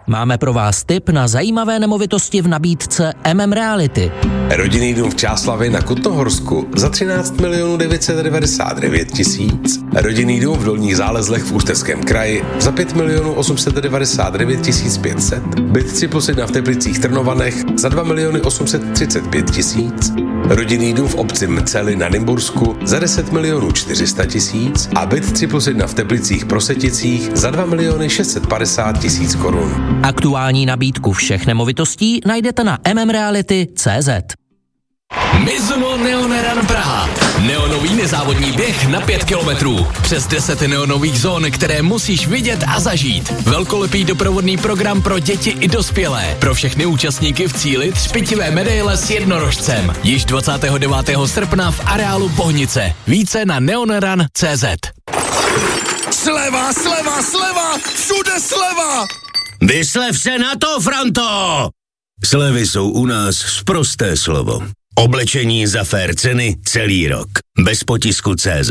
Máme pro vás tip na zajímavé nemovitosti v nabídce Reality. Rodinný dům v Čáslavi na Kutnohorsku za 13 999 000. Rodinný dům v Dolních Zálezlech v Ústeckém kraji za 5 899 500. Byt 3+1 v Teplicích Trnovanech za 2 835 000. Rodinný dům v obci Mcely na Nymbursku za 10 400 000 a byt 3+1 v Teplicích Proseticích za 2 650 000 korun. Aktuální nabídku všech nemovitostí najdete na mmreality.cz. Mizuno Neoneran Praha. Neonový nezávodní běh na 5 kilometrů. Přes 10 neonových zón, které musíš vidět a zažít. Velkolepý doprovodný program pro děti i dospělé. Pro všechny účastníky v cíli třpitivé medaile s jednorožcem. Již 29. srpna v areálu Bohnice. Více na neoneran.cz. Sleva, sleva, sleva! Všude sleva! Vyslev se na to, Franto! Slevy jsou u nás sprosté slovo. Oblečení za fér ceny celý rok. Bez potisku CZ.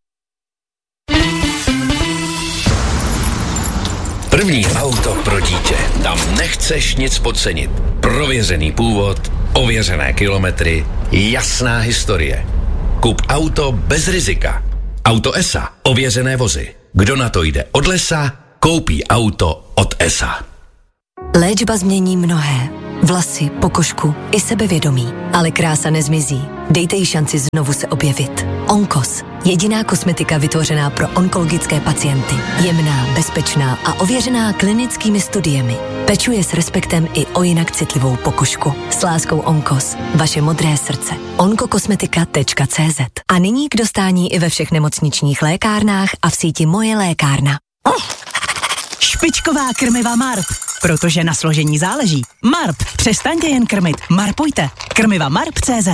První auto pro dítě. Tam nechceš nic podcenit. Prověřený původ, ověřené kilometry, jasná historie. Kup auto bez rizika. Auto ESA. Ověřené vozy. Kdo na to jde od lesa, koupí auto od ESA. Léčba změní mnohé. Vlasy, pokožku i sebevědomí. Ale krása nezmizí. Dejte jí šanci znovu se objevit. Onkos. Jediná kosmetika vytvořená pro onkologické pacienty. Jemná, bezpečná a ověřená klinickými studiemi. Pečuje s respektem i o jinak citlivou pokožku. S láskou Onkos. Vaše modré srdce. onkokosmetika.cz. A nyní k dostání i ve všech nemocničních lékárnách a v síti Moje lékárna. Špičková krmiva Marp, protože na složení záleží. Marp, přestaňte jen krmit, marpujte. Krmiva Marp.cz.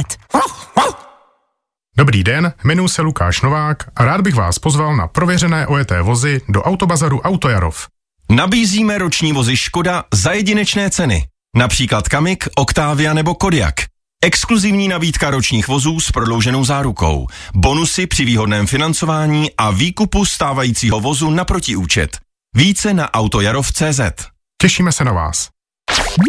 Dobrý den, jmenuji se Lukáš Novák a rád bych vás pozval na prověřené ojeté vozy do autobazaru Autojarov. Nabízíme roční vozy Škoda za jedinečné ceny. Například Kamik, Octavia nebo Kodiaq. Exkluzivní nabídka ročních vozů s prodlouženou zárukou. Bonusy při výhodném financování a výkupu stávajícího vozu na protiúčet. Více na autojarov.cz. Těšíme se na vás.